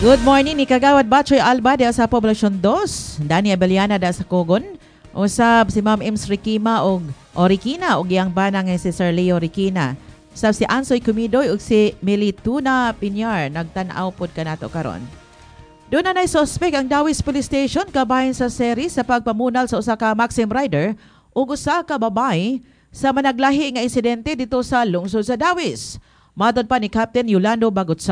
Good morning ni Kagawad Batchoy Alba dia sa Poblasyon 2. Dani Abeliana da sa Cogon. Usab si Ma'am Ems Rikima og Rikina og iyang bana nga si Sir Leo Rikina. Usab si Ansoy Kumidoy og si Melituna Piñar nagtan-aw pod kanato karon. Doon na suspect ang Dawis Police Station kabahin sa seri sa pagpamunal sa usa ka Maxim rider ug usa ka babae sa managlahi nga insidente dito sa lungsod sa Dawis. Matod pa ni Captain Yolando Bagutsa